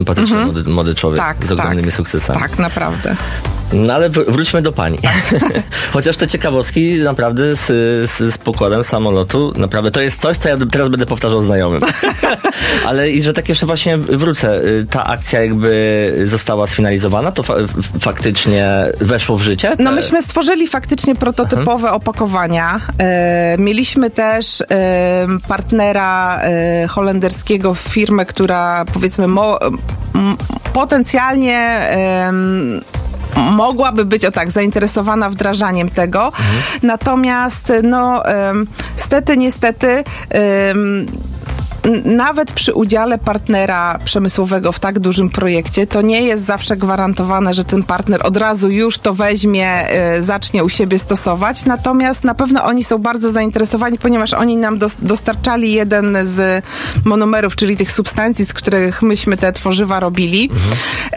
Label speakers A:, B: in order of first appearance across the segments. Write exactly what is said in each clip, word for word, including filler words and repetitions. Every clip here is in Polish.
A: sympatyczny
B: mhm.
A: młody, młody człowiek
B: tak,
A: z ogromnymi
B: tak,
A: sukcesami.
B: Tak, naprawdę.
A: No ale wróćmy do pani. Chociaż te ciekawostki naprawdę z, z, z pokładem samolotu, naprawdę to jest coś, co ja teraz będę powtarzał znajomym. Ale i że tak jeszcze właśnie wrócę, ta akcja jakby została sfinalizowana, to fa- faktycznie weszło w życie? Te...
B: No myśmy stworzyli faktycznie prototypowe Aha. opakowania. E, mieliśmy też e, partnera e, holenderskiego, firmę, która powiedzmy mo, m, potencjalnie e, mogłaby być, o tak, zainteresowana wdrażaniem tego. Mhm. Natomiast, no, um, stety, niestety, um, nawet przy udziale partnera przemysłowego w tak dużym projekcie, to nie jest zawsze gwarantowane, że ten partner od razu już to weźmie, y, zacznie u siebie stosować. Natomiast na pewno oni są bardzo zainteresowani, ponieważ oni nam dos- dostarczali jeden z monomerów, czyli tych substancji, z których myśmy te tworzywa robili. Mhm.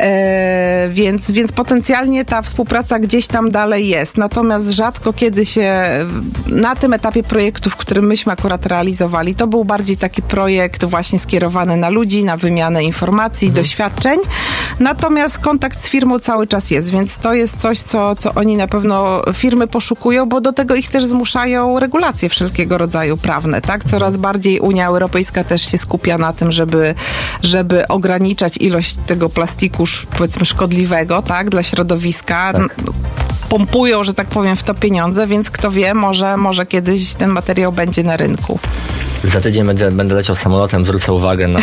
B: E, więc, więc potencjalnie ta współpraca gdzieś tam dalej jest. Natomiast rzadko kiedy się na tym etapie projektu, w którym myśmy akurat realizowali, to był bardziej taki projekt właśnie skierowany na ludzi, na wymianę informacji, mhm. doświadczeń. Natomiast kontakt z firmą cały czas jest, więc to jest coś, co, co oni na pewno firmy poszukują, bo do tego ich też zmuszają regulacje wszelkiego rodzaju prawne, tak? Coraz bardziej Unia Europejska też się skupia na tym, żeby, żeby ograniczać ilość tego plastiku, powiedzmy, szkodliwego, tak? Dla środowiska. Tak. Pompują, że tak powiem, w to pieniądze, więc kto wie, może, może kiedyś ten materiał będzie na rynku.
A: Za tydzień będę, będę leciał samolotem, zwrócę uwagę na,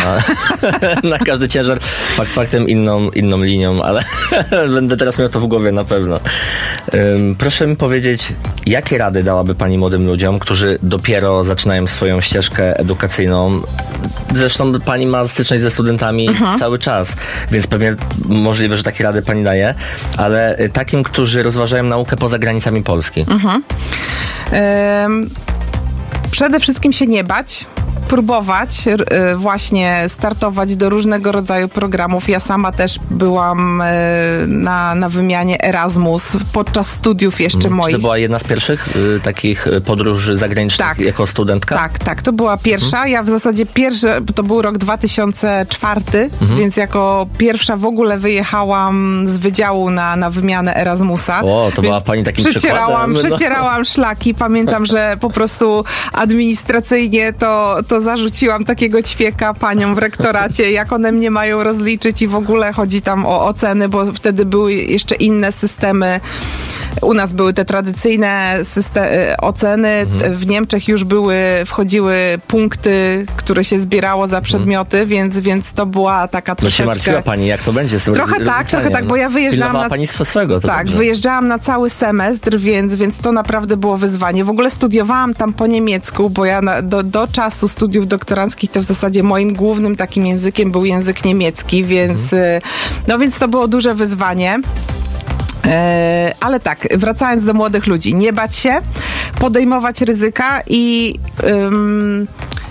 A: na każdy ciężar. Fakt faktem inną, inną linią, ale będę teraz miał to w głowie na pewno. Um, proszę mi powiedzieć, jakie rady dałaby pani młodym ludziom, którzy dopiero zaczynają swoją ścieżkę edukacyjną? Zresztą pani ma styczność ze studentami mhm. cały czas, więc pewnie możliwe, że takie rady pani daje, ale takim, którzy rozważają naukę poza granicami Polski. Mhm.
B: Um. Przede wszystkim się nie bać, próbować właśnie startować do różnego rodzaju programów. Ja sama też byłam na, na wymianie Erasmus podczas studiów jeszcze
A: hmm.
B: moich.
A: Czy to była jedna z pierwszych y, takich podróży zagranicznych tak. jako studentka?
B: Tak, tak. To była pierwsza. Hmm. Ja w zasadzie pierwsze, to był rok dwa tysiące czwarty, hmm. więc jako pierwsza w ogóle wyjechałam z wydziału na, na wymianę Erasmusa.
A: O, to była pani takim
B: przecierałam,
A: przykładem.
B: Przecierałam szlaki. Pamiętam, że po prostu administracyjnie to, to zarzuciłam takiego ćwieka paniom w rektoracie, jak one mnie mają rozliczyć i w ogóle chodzi tam o oceny, bo wtedy były jeszcze inne systemy. U nas były te tradycyjne systemy, oceny, mhm. w Niemczech już były, wchodziły punkty, które się zbierało za przedmioty, mhm. więc, więc to była taka troszeczkę...
A: No się martwiła pani, jak to będzie?
B: Trochę tak, trochę tak, bo ja wyjeżdżałam na...
A: pani swego, to
B: Tak,
A: dobrze.
B: wyjeżdżałam na cały semestr, więc, więc to naprawdę było wyzwanie. W ogóle studiowałam tam po niemiecku, bo ja na, do, do czasu studiów doktoranckich to w zasadzie moim głównym takim językiem był język niemiecki, więc, mhm. no więc to było duże wyzwanie. Ale tak, wracając do młodych ludzi, nie bać się, podejmować ryzyka i um,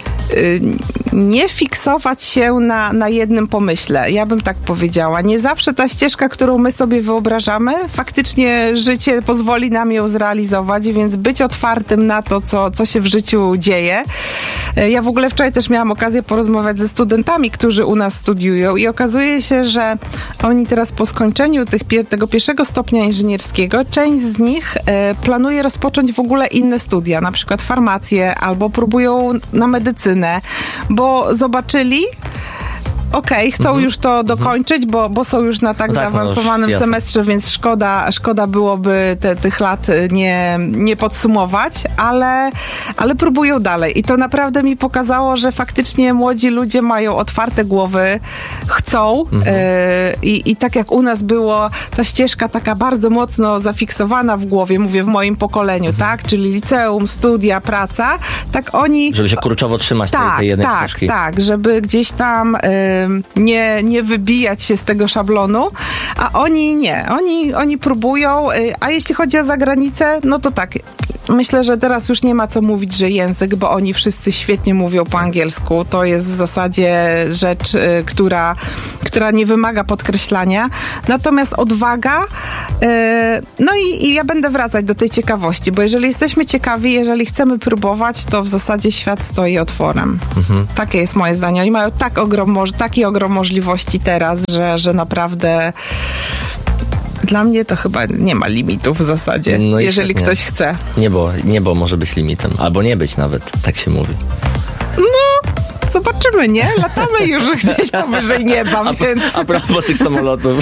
B: nie fiksować się na, na jednym pomyśle. Ja bym tak powiedziała. Nie zawsze ta ścieżka, którą my sobie wyobrażamy, faktycznie życie pozwoli nam ją zrealizować, więc być otwartym na to, co, co się w życiu dzieje. Ja w ogóle wczoraj też miałam okazję porozmawiać ze studentami, którzy u nas studiują i okazuje się, że oni teraz po skończeniu tych, tego pierwszego stopnia inżynierskiego, część z nich e, planuje rozpocząć w ogóle inne studia, na przykład farmację albo próbują na medycynę, bo zobaczyli, okej, okay, chcą mm-hmm. już to dokończyć, mm-hmm. bo, bo są już na tak, no tak zaawansowanym no semestrze, więc szkoda, szkoda byłoby te, tych lat nie, nie podsumować, ale, ale próbują dalej. I to naprawdę mi pokazało, że faktycznie młodzi ludzie mają otwarte głowy, chcą mm-hmm. y, i, i tak jak u nas było, ta ścieżka taka bardzo mocno zafiksowana w głowie, mówię w moim pokoleniu, mm-hmm. tak? Czyli liceum, studia, praca, tak oni...
A: Żeby się kurczowo trzymać
B: tak,
A: tej, tej jednej
B: tak,
A: ścieżki.
B: Tak, tak, żeby gdzieś tam... Y, Nie, nie wybijać się z tego szablonu, a oni nie. Oni, oni próbują, a jeśli chodzi o zagranicę, no to tak, myślę, że teraz już nie ma co mówić, że język, bo oni wszyscy świetnie mówią po angielsku. To jest w zasadzie rzecz, y, która, która nie wymaga podkreślania. Natomiast odwaga, y, no i, i ja będę wracać do tej ciekawości, bo jeżeli jesteśmy ciekawi, jeżeli chcemy próbować, to w zasadzie świat stoi otworem. Mhm. Takie jest moje zdanie. Oni mają tak ogrom, taki ogrom możliwości teraz, że, że naprawdę... Dla mnie to chyba nie ma limitów w zasadzie, no jeżeli świetnie. Ktoś chce.
A: Niebo, niebo może być limitem, albo nie być nawet, tak się mówi.
B: No, zobaczymy, nie? Latamy już gdzieś powyżej nieba,
A: a,
B: więc...
A: A propos tych samolotów.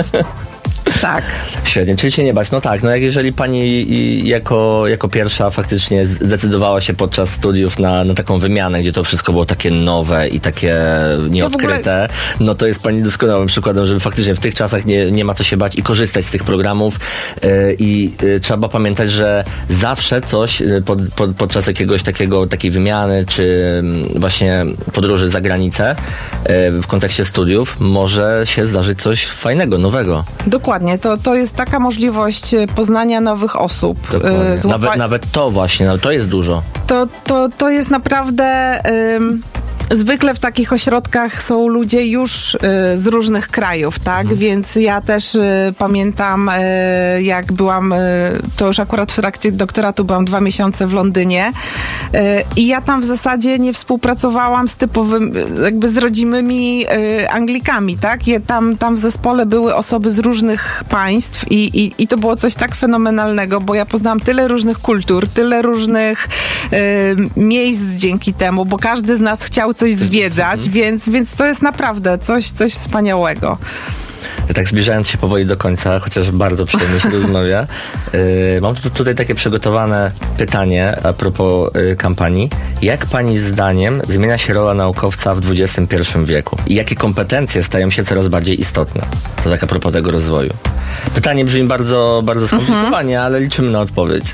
B: Tak.
A: Świetnie, czyli się nie bać. No tak, no jak jeżeli pani jako, jako pierwsza faktycznie zdecydowała się podczas studiów na, na taką wymianę, gdzie to wszystko było takie nowe i takie nieodkryte, to ogóle... no to jest pani doskonałym przykładem, żeby faktycznie w tych czasach nie, nie ma co się bać i korzystać z tych programów yy, i yy, trzeba pamiętać, że zawsze coś yy, pod, pod, podczas jakiegoś takiego, takiej wymiany, czy yy, właśnie podróży za granicę yy, w kontekście studiów może się zdarzyć coś fajnego, nowego.
B: Dokładnie. To, to jest taka możliwość poznania nowych osób.
A: Złapa... Nawet, nawet to właśnie, no, to jest dużo.
B: To, to, to jest naprawdę... Ym... Zwykle w takich ośrodkach są ludzie już y, z różnych krajów, tak? Mhm. Więc ja też y, pamiętam, y, jak byłam, y, to już akurat w trakcie doktoratu byłam dwa miesiące w Londynie y, i ja tam w zasadzie nie współpracowałam z typowym, jakby z rodzimymi y, Anglikami, tak? Je, tam, tam w zespole były osoby z różnych państw i, i, i to było coś tak fenomenalnego, bo ja poznałam tyle różnych kultur, tyle różnych y, miejsc dzięki temu, bo każdy z nas chciał coś zwiedzać, mhm. więc, więc to jest naprawdę coś, coś wspaniałego.
A: Tak zbliżając się powoli do końca, chociaż bardzo przyjemnie się rozmawia, yy, mam tu, tutaj takie przygotowane pytanie a propos yy, kampanii. Jak pani zdaniem zmienia się rola naukowca w dwudziestym pierwszym wieku? I jakie kompetencje stają się coraz bardziej istotne? To tak a propos tego rozwoju. Pytanie brzmi bardzo, bardzo skomplikowanie, mhm. ale liczymy na odpowiedź.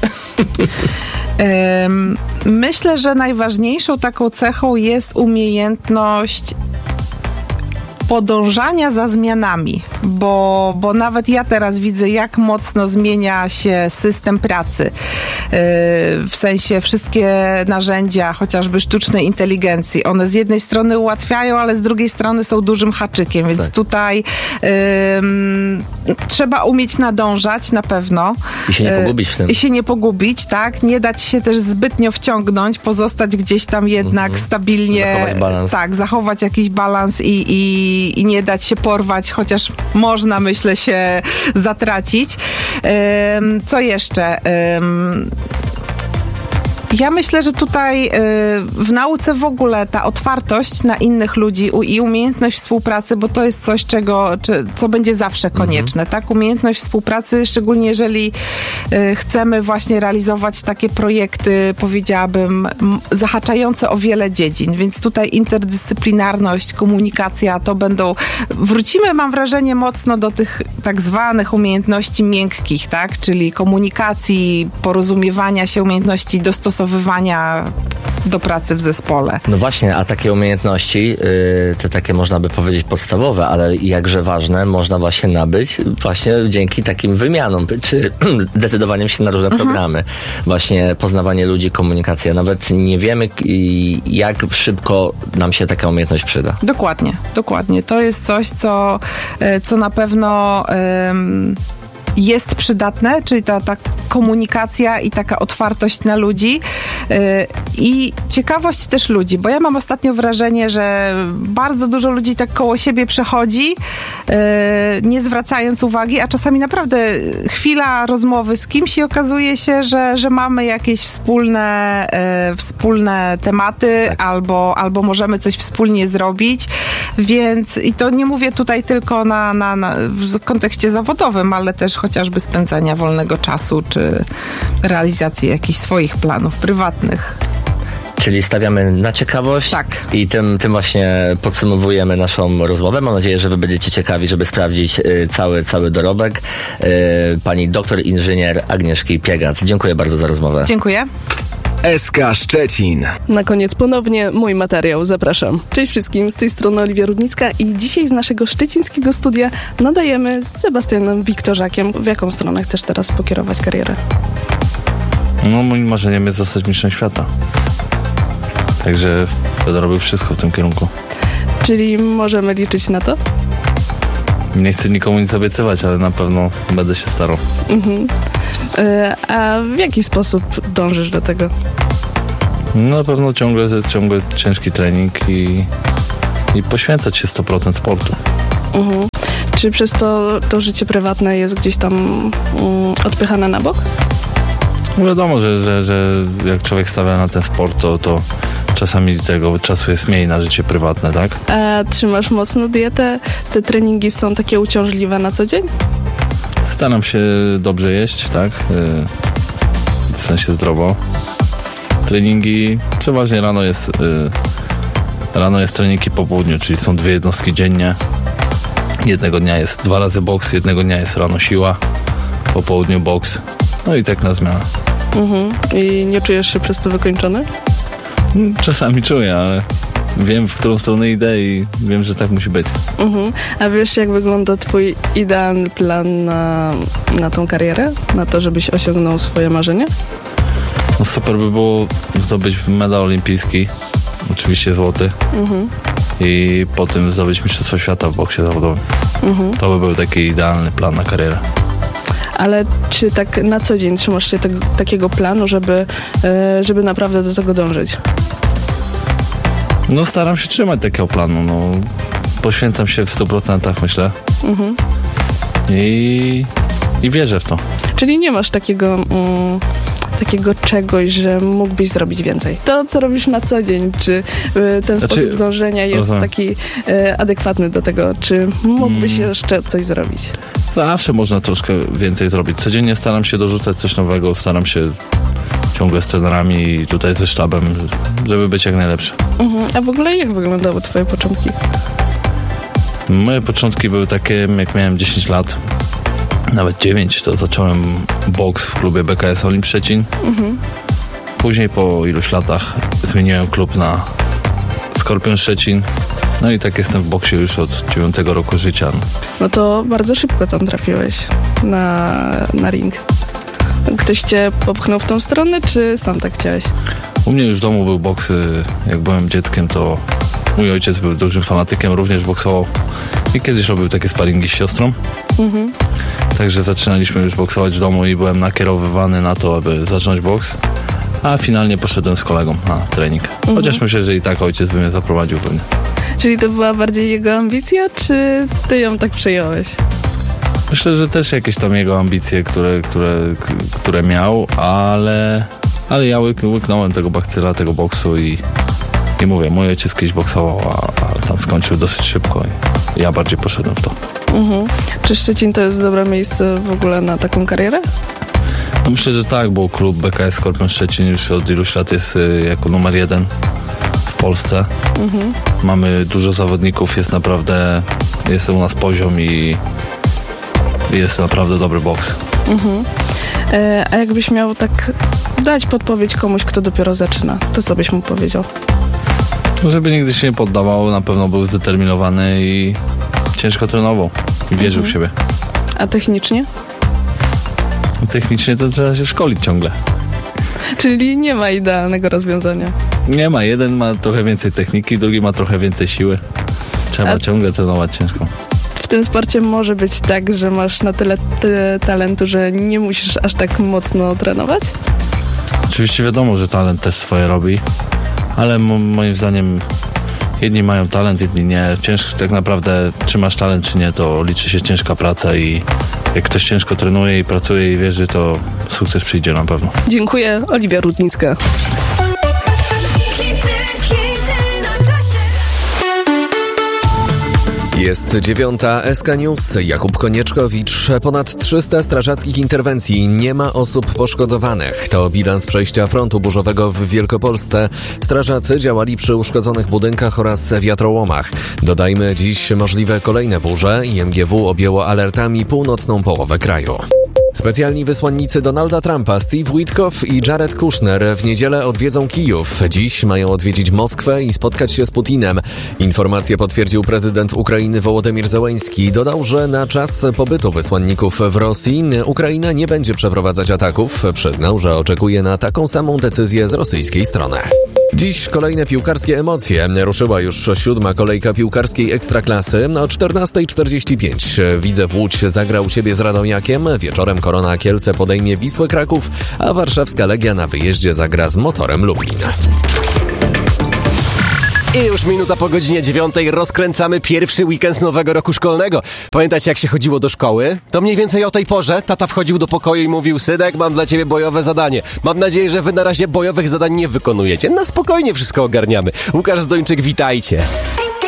B: Myślę, że najważniejszą taką cechą jest umiejętność podążania za zmianami, bo, bo nawet ja teraz widzę, jak mocno zmienia się system pracy. Yy, w sensie wszystkie narzędzia, chociażby sztucznej inteligencji, one z jednej strony ułatwiają, ale z drugiej strony są dużym haczykiem, więc tak. tutaj yy, trzeba umieć nadążać na pewno.
A: I się nie pogubić w tym.
B: I się nie pogubić, tak? Nie dać się też zbytnio wciągnąć, pozostać gdzieś tam jednak mm-hmm. stabilnie.
A: Zachować balans.
B: Tak, zachować jakiś balans i, i i nie dać się porwać, chociaż można, myślę, się zatracić. Co jeszcze? Ja myślę, że tutaj w nauce w ogóle ta otwartość na innych ludzi i umiejętność współpracy, bo to jest coś, czego, co będzie zawsze konieczne, mhm. tak? Umiejętność współpracy, szczególnie jeżeli chcemy właśnie realizować takie projekty, powiedziałabym, zahaczające o wiele dziedzin, więc tutaj interdyscyplinarność, komunikacja, to będą... Wrócimy, mam wrażenie, mocno do tych tak zwanych umiejętności miękkich, tak? Czyli komunikacji, porozumiewania się, umiejętności dostosowania do pracy w zespole.
A: No właśnie, a takie umiejętności, yy, te takie można by powiedzieć podstawowe, ale jakże ważne, można właśnie nabyć właśnie dzięki takim wymianom, czy decydowaniem się na różne mhm. programy. Właśnie poznawanie ludzi, komunikacja. Nawet nie wiemy, jak szybko nam się taka umiejętność przyda.
B: Dokładnie, dokładnie. To jest coś, co, co na pewno... Ym, jest przydatne, czyli ta, ta komunikacja i taka otwartość na ludzi yy, i ciekawość też ludzi, bo ja mam ostatnio wrażenie, że bardzo dużo ludzi tak koło siebie przechodzi, yy, nie zwracając uwagi, a czasami naprawdę chwila rozmowy z kimś i okazuje się, że, że mamy jakieś wspólne, yy, wspólne tematy tak. albo, albo możemy coś wspólnie zrobić, więc i to nie mówię tutaj tylko na, na, na, w kontekście zawodowym, ale też chociażby spędzania wolnego czasu, czy realizacji jakichś swoich planów prywatnych.
A: Czyli stawiamy na ciekawość
B: tak.
A: i tym, tym właśnie podsumowujemy naszą rozmowę. Mam nadzieję, że wy będziecie ciekawi, żeby sprawdzić y, cały, cały dorobek y, pani doktor inżynier Agnieszki Piegat. Dziękuję bardzo za rozmowę.
B: Dziękuję.
C: S K Szczecin.
D: Na koniec ponownie mój materiał. Zapraszam. Cześć wszystkim, z tej strony Oliwia Rudnicka i dzisiaj z naszego szczecińskiego studia nadajemy z Sebastianem Wiktorzakiem. W jaką stronę chcesz teraz pokierować karierę?
E: No moim marzeniem jest zostać mistrzem świata. Także będę robił wszystko w tym kierunku.
D: Czyli możemy liczyć na to?
E: Nie chcę nikomu nic obiecywać, ale na pewno będę się starał.
D: Mhm. E, a w jaki sposób dążysz do tego?
E: No, na pewno ciągle, ciągle ciężki trening i, i poświęcać się sto procent sportu.
D: Mhm. Czy przez to to życie prywatne jest gdzieś tam um, odpychane na bok?
E: No wiadomo, że, że, że jak człowiek stawia na ten sport, to, to czasami tego czasu jest mniej na życie prywatne, tak?
D: A trzymasz mocno dietę? Te treningi są takie uciążliwe na co dzień?
E: Staram się dobrze jeść, tak? W sensie zdrowo. Treningi przeważnie rano jest rano jest trening i po południu, czyli są dwie jednostki dziennie. Jednego dnia jest dwa razy boks, jednego dnia jest rano siła, po południu boks. No i tak na zmianę.
D: Mhm. I nie czujesz się przez to wykończony?
E: Czasami czuję, ale wiem, w którą stronę idę i wiem, że tak musi być.
D: Mhm. A wiesz, jak wygląda twój idealny plan na, na tą karierę? Na to, żebyś osiągnął swoje marzenie?
E: No super by było zdobyć medal olimpijski, oczywiście złoty, mhm. i potem zdobyć mistrzostwo świata w boksie zawodowym. Mhm. To by był taki idealny plan na karierę.
D: Ale czy tak na co dzień trzymasz się te, takiego planu, żeby, żeby naprawdę do tego dążyć?
E: No staram się trzymać takiego planu. No, poświęcam się w stu procentach, myślę. Mhm. I, I wierzę w to.
D: Czyli nie masz takiego... Mm, takiego czegoś, że mógłbyś zrobić więcej. To, co robisz na co dzień, czy y, ten znaczy, sposób dążenia jest rozumiem. taki y, adekwatny do tego, czy mógłbyś mm. jeszcze coś zrobić?
E: Zawsze można troszkę więcej zrobić. Codziennie staram się dorzucać coś nowego, staram się ciągle z trenerami i tutaj ze sztabem, żeby być jak najlepszy.
D: Mhm. A w ogóle jak wyglądały twoje początki?
E: Moje początki były takie, jak miałem dziesięć lat. Nawet dziewięć, to zacząłem boks w klubie B K S Olimp Szczecin. Mhm. Później po iluś latach zmieniłem klub na Skorpion Szczecin. No i tak jestem w boksie już od dziewiątego roku życia.
D: No to bardzo szybko tam trafiłeś na, na ring. Ktoś cię popchnął w tą stronę, czy sam tak chciałeś?
E: U mnie już w domu był boks. Jak byłem dzieckiem, to mój ojciec był dużym fanatykiem, również boksował. I kiedyś robił takie sparingi z siostrą. Mhm. Także zaczynaliśmy już boksować w domu i byłem nakierowywany na to, aby zacząć boks. A finalnie poszedłem z kolegą na trening. Mhm. Chociaż myślę, że i tak ojciec by mnie zaprowadził pewnie.
D: Czyli to była bardziej jego ambicja, czy ty ją tak przejąłeś?
E: Myślę, że też jakieś tam jego ambicje, które, które, które miał, ale, ale ja łyk, łyknąłem tego bakcyla, tego boksu i, i mówię, mój ojciec kiedyś boksował, a, a tam skończył dosyć szybko i ja bardziej poszedłem w to.
D: Mhm. Czy Szczecin to jest dobre miejsce w ogóle na taką karierę?
E: No myślę, że tak, bo klub B K S Skorpion Szczecin już od iluś lat jest y, jako numer jeden w Polsce. Mhm. Mamy dużo zawodników, jest naprawdę, jest u nas poziom i jest naprawdę dobry boks. Mhm.
D: E, a jakbyś miał tak dać podpowiedź komuś, kto dopiero zaczyna, to co byś mu powiedział?
E: Żeby nigdy się nie poddawał, na pewno był zdeterminowany i ciężko trenował i wierzył mhm. w siebie.
D: A technicznie?
E: Technicznie to trzeba się szkolić ciągle.
D: Czyli nie ma idealnego rozwiązania.
E: Nie ma. Jeden ma trochę więcej techniki, drugi ma trochę więcej siły. Trzeba A... ciągle trenować ciężko.
D: W tym sporcie może być tak, że masz na tyle t- talentu, że nie musisz aż tak mocno trenować?
E: Oczywiście wiadomo, że talent też swoje robi, ale m- moim zdaniem jedni mają talent, jedni nie. Ciężko, tak naprawdę, czy masz talent, czy nie, to liczy się ciężka praca i jak ktoś ciężko trenuje i pracuje i wierzy, to sukces przyjdzie na pewno.
D: Dziękuję. Oliwia Rudnicka.
C: Jest dziewiąta, S K News, Jakub Konieczkowicz. Ponad trzysta strażackich interwencji, nie ma osób poszkodowanych. To bilans przejścia frontu burzowego w Wielkopolsce. Strażacy działali przy uszkodzonych budynkach oraz wiatrołomach. Dodajmy, dziś możliwe kolejne burze i M G W objęło alertami północną połowę kraju. Specjalni wysłannicy Donalda Trumpa Steve Witkoff i Jared Kushner w niedzielę odwiedzą Kijów. Dziś mają odwiedzić Moskwę i spotkać się z Putinem. Informację potwierdził prezydent Ukrainy Wołodymyr Zełenski. Dodał, że na czas pobytu wysłanników w Rosji Ukraina nie będzie przeprowadzać ataków. Przyznał, że oczekuje na taką samą decyzję z rosyjskiej strony. Dziś kolejne piłkarskie emocje. Ruszyła już siódma kolejka piłkarskiej Ekstraklasy. O czternasta czterdzieści pięć Widzew Łódź zagrał u siebie z Radomiakiem. Wieczorem Korona Kielce podejmie Wisłę Kraków, a warszawska Legia na wyjeździe zagra z Motorem Lublin.
F: I już minuta po godzinie dziewiątej rozkręcamy pierwszy weekend nowego roku szkolnego. Pamiętacie, jak się chodziło do szkoły? To mniej więcej o tej porze tata wchodził do pokoju i mówił: synek, mam dla ciebie bojowe zadanie. Mam nadzieję, że wy na razie bojowych zadań nie wykonujecie. Na spokojnie wszystko ogarniamy. Łukasz Zdończyk, witajcie.